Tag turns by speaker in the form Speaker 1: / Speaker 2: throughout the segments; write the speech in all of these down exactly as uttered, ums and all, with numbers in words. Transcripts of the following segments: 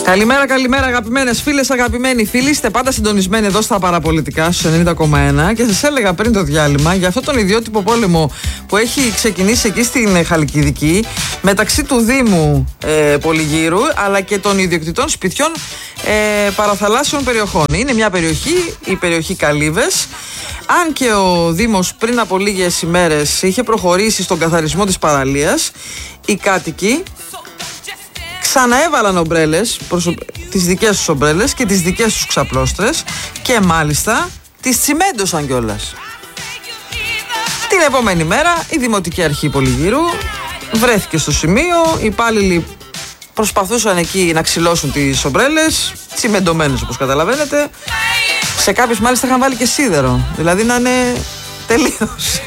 Speaker 1: Καλημέρα, καλημέρα αγαπημένες φίλες, αγαπημένοι φίλοι. Είστε πάντα συντονισμένοι εδώ στα παραπολιτικά στους ενενήντα κόμμα ένα και σας έλεγα πριν το διάλειμμα για αυτόν τον ιδιότυπο πόλεμο που έχει ξεκινήσει εκεί στην Χαλκιδική μεταξύ του Δήμου ε, Πολυγύρου αλλά και των ιδιοκτητών σπιτιών ε, παραθαλάσσιων περιοχών. Είναι μια περιοχή, η περιοχή Καλύβες. Αν και ο Δήμος πριν από λίγες ημέρες είχε προχωρήσει στον καθαρισμό της παραλίας, οι κάτοικοι ξαναέβαλαν ομπρέλες, προσω... τις δικές τους ομπρέλες και τις δικές τους ξαπλώστρες και μάλιστα τις τσιμέντωσαν κιόλας. Την επόμενη μέρα η Δημοτική Αρχή Πολυγύρου βρέθηκε στο σημείο, οι υπάλληλοι προσπαθούσαν εκεί να ξυλώσουν τις ομπρέλες, τσιμεντωμένες όπως καταλαβαίνετε. Σε κάποιες μάλιστα είχαν βάλει και σίδερο, δηλαδή να είναι τελείως.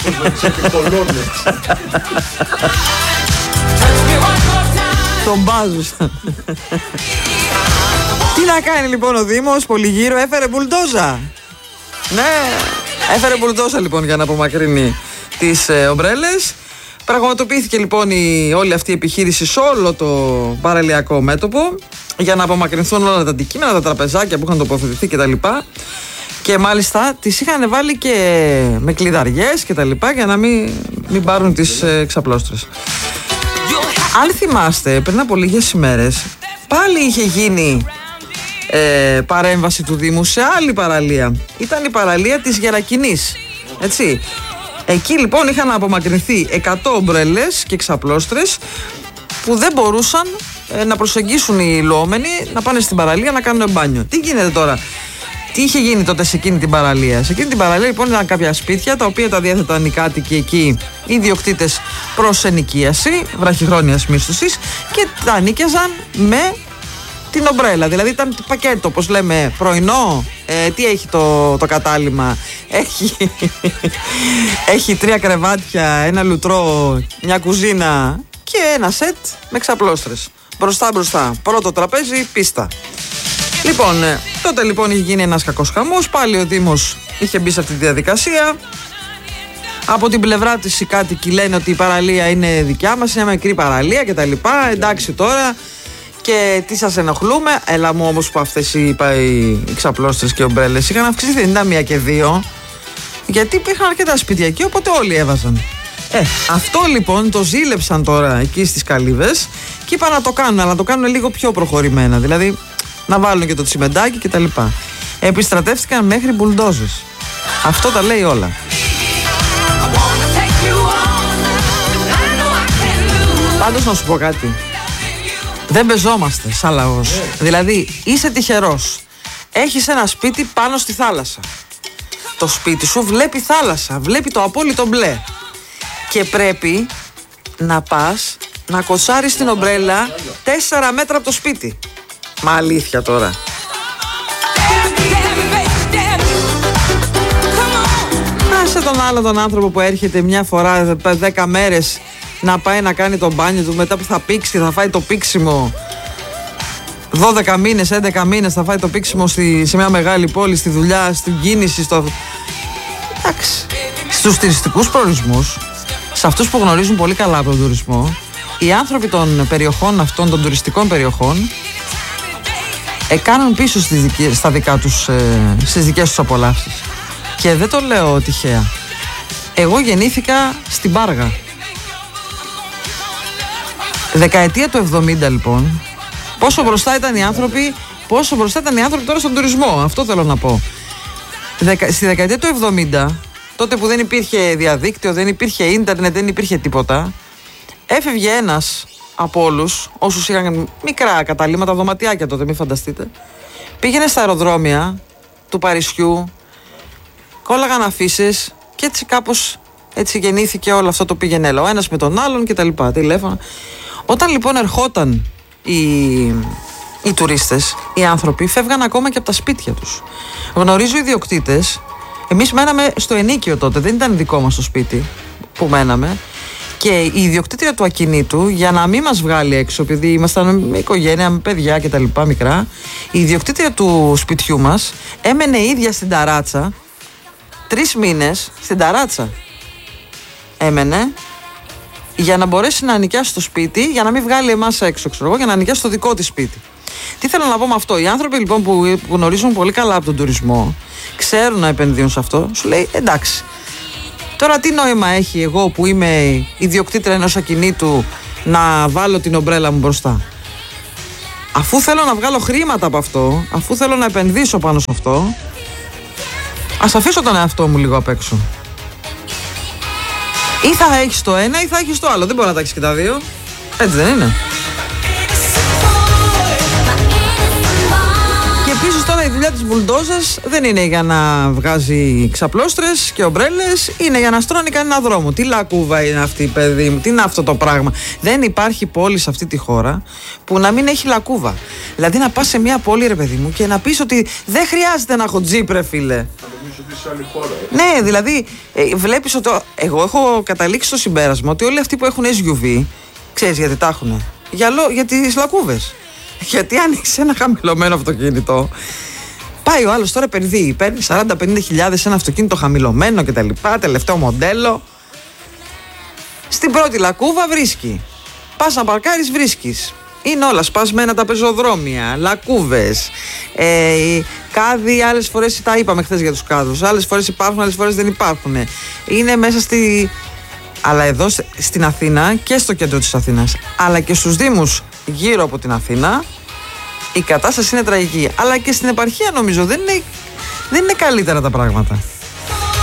Speaker 1: Τον μπάζουσαν. Τι να κάνει λοιπόν ο Δήμος Πολυγύρου, έφερε μπουλντόζα. Ναι, έφερε μπουλντόζα λοιπόν για να απομακρύνει τις ε, ομπρέλες. Πραγματοποιήθηκε λοιπόν η, όλη αυτή η επιχείρηση σε όλο το παραλιακό μέτωπο για να απομακρυνθούν όλα τα αντικείμενα, τα τραπεζάκια που είχαν τοποθετηθεί κτλ. Και μάλιστα τις είχαν βάλει και με κλειδαριές κτλ. Για να μην, μην πάρουν τις ε, ξαπλώστρες. Αν θυμάστε, πριν από λίγες ημέρες πάλι είχε γίνει ε, παρέμβαση του Δήμου σε άλλη παραλία. Ήταν η παραλία της Γερακινής, έτσι. Εκεί λοιπόν είχαν απομακρυνθεί εκατό ομπρέλες και ξαπλώστρες που δεν μπορούσαν ε, να προσεγγίσουν οι λοόμενοι να πάνε στην παραλία να κάνουν μπάνιο. Τι γίνεται τώρα? Τι είχε γίνει τότε σε εκείνη την παραλία? Σε εκείνη την παραλία λοιπόν ήταν κάποια σπίτια τα οποία τα διέθεταν οι κάτοικοι εκεί, οι ιδιοκτήτες προς ενοικίαση βραχυχρόνιας μίσθωσης και τα νοίκιαζαν με την ομπρέλα. Δηλαδή ήταν πακέτο, όπως λέμε, πρωινό. Ε, τι έχει το, το κατάλημα? Έχει, έχει τρία κρεβάτια, ένα λουτρό, μια κουζίνα και ένα σετ με ξαπλώστρες. Μπροστά μπροστά. Πρώτο τραπέζι, πίστα. Λοιπόν, τότε λοιπόν είχε γίνει ένας κακός χαμός. Πάλι ο Δήμος είχε μπει σε αυτή τη διαδικασία. Από την πλευρά της οι κάτοικοι λένε ότι η παραλία είναι δικιά μας, είναι μια μικρή παραλία κτλ. Εντάξει τώρα, και τι σας ενοχλούμε? Έλα μου όμως που αυτές οι, οι ξαπλώστρες και ομπρέλες είχαν αυξηθεί, δεν ήταν μία και δύο. Γιατί υπήρχαν αρκετά σπίτια εκεί, οπότε όλοι έβαζαν. Ε, αυτό λοιπόν το ζήλεψαν τώρα εκεί στις Καλύβες και είπαν να το κάνουν, αλλά να το κάνουν λίγο πιο προχωρημένα. Δηλαδή να βάλουν και το τσιμεντάκι και τα λοιπά. Επιστρατεύτηκαν μέχρι μπουλντόζες. Αυτό τα λέει όλα. Πάντως να σου πω κάτι. Δεν πεζόμαστε σαν λαός. Yeah. Δηλαδή είσαι τυχερός. Έχεις ένα σπίτι πάνω στη θάλασσα. Το σπίτι σου βλέπει θάλασσα. Βλέπει το απόλυτο μπλε. Και πρέπει να πας να κοτσάρεις την ομπρέλα τέσσερα μέτρα από το σπίτι. Μα αλήθεια τώρα? Άσε τον άλλο τον άνθρωπο που έρχεται μια φορά δέκα μέρες να πάει να κάνει το μπάνιο του, μετά που θα πήξει, θα φάει το πήξιμο δώδεκα μήνες, έντεκα μήνες θα φάει το πήξιμο στη, σε μια μεγάλη πόλη, στη δουλειά, στην κίνηση, στο... Εντάξει, στους τουριστικούς προορισμούς, σε αυτούς που γνωρίζουν πολύ καλά από τον τουρισμό, οι άνθρωποι των περιοχών αυτών, των τουριστικών περιοχών, ε, κάνουν πίσω στις, δικ... στα δικά τους, ε, στις δικές τους απολαύσεις. Και δεν το λέω τυχαία. Εγώ γεννήθηκα στην Πάργα. Δεκαετία του εβδομήντα λοιπόν. Πόσο μπροστά ήταν οι άνθρωποι, πόσο μπροστά ήταν οι άνθρωποι τώρα στον τουρισμό. Αυτό θέλω να πω. Δεκα... Στη δεκαετία του εβδομήντα, τότε που δεν υπήρχε διαδίκτυο, δεν υπήρχε ίντερνετ, δεν υπήρχε τίποτα, έφευγε ένας από όλους, όσους είχαν μικρά καταλύματα, δωματιάκια τότε, μην φανταστείτε, πήγαινε στα αεροδρόμια του Παρισιού, κόλλαγαν αφήσεις και έτσι κάπως έτσι γεννήθηκε όλο αυτό το πήγαινε έλα. Ο ένας με τον άλλον και τα λοιπά, τηλέφωνα. Όταν λοιπόν ερχόταν οι, οι τουρίστες, οι άνθρωποι φεύγαν ακόμα και από τα σπίτια τους. Γνωρίζω ιδιοκτήτες, εμείς μέναμε στο ενίκιο τότε, δεν ήταν δικό μας το σπίτι που μέναμε, και η ιδιοκτήτρια του ακινήτου, για να μην μας βγάλει έξω, επειδή ήμασταν με οικογένεια, με παιδιά και τα λοιπά μικρά, η ιδιοκτήτρια του σπιτιού μας έμενε ίδια στην ταράτσα, τρεις μήνες στην ταράτσα έμενε, για να μπορέσει να νοικιάσει το σπίτι, για να μην βγάλει εμάς έξω, ξέρω εγώ, για να νοικιάσει το δικό της σπίτι. Τι θέλω να πω με αυτό? Οι άνθρωποι λοιπόν που γνωρίζουν πολύ καλά από τον τουρισμό, ξέρουν να επενδύουν σε αυτό, σου λέει εντάξει. Τώρα τι νόημα έχει εγώ που είμαι ιδιοκτήτρια ενός ακινήτου να βάλω την ομπρέλα μου μπροστά? Αφού θέλω να βγάλω χρήματα από αυτό, αφού θέλω να επενδύσω πάνω σε αυτό, ας αφήσω τον εαυτό μου λίγο απ' έξω. Ή θα έχεις το ένα ή θα έχεις το άλλο. Δεν μπορεί να τα έχεις και τα δύο. Έτσι δεν είναι? Και επίσης τώρα η δουλειά της μπουλντόζας δεν είναι για να βγάζει ξαπλώστρες και ομπρέλες, είναι για να στρώνει κανένα δρόμο. Τι λακκούβα είναι αυτή, παιδί μου, τι είναι αυτό το πράγμα? Δεν υπάρχει πόλη σε αυτή τη χώρα που να μην έχει λακκούβα. Δηλαδή να πας σε μια πόλη, ρε παιδί μου, και να πεις ότι δεν χρειάζεται να έχω τζιπ, ρε φίλε. Ναι, δηλαδή ε, βλέπεις ότι εγώ έχω καταλήξει στο συμπέρασμα ότι όλοι αυτοί που έχουν ες γιου βι, ξέρεις γιατί τα έχουν? Για, λο, για τις λακκούβες. Γιατί άνοιξε ένα χαμηλωμένο αυτοκίνητο, πάει ο άλλος τώρα επενδύει, παίρνει σαράντα με πενήντα χιλιάδες ένα αυτοκίνητο χαμηλωμένο και τα λοιπά, τελευταίο μοντέλο. Στην πρώτη λακκούβα βρίσκει, πας να παρκάρεις, βρίσκεις. Είναι όλα σπασμένα τα πεζοδρόμια, λακκούβες, ε, κάδοι, άλλες φορές τα είπαμε χθες για τους κάδους, άλλες φορές υπάρχουν, άλλες φορές δεν υπάρχουν. Είναι μέσα στη... Αλλά εδώ στην Αθήνα και στο κέντρο της Αθήνας, αλλά και στους δήμους γύρω από την Αθήνα, η κατάσταση είναι τραγική. Αλλά και στην επαρχία νομίζω δεν είναι, δεν είναι καλύτερα τα πράγματα.